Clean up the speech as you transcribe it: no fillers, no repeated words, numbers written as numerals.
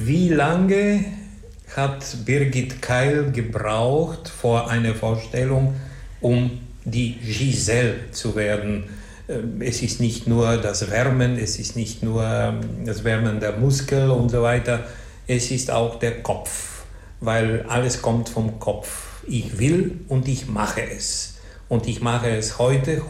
Wie lange hat Birgit Keil gebraucht vor einer Vorstellung, um die Giselle zu werden? Es ist nicht nur das Wärmen, es ist nicht nur das Wärmen der Muskel und so weiter, es ist auch der Kopf, weil alles kommt vom Kopf. Ich will und ich mache es. Und ich mache es heute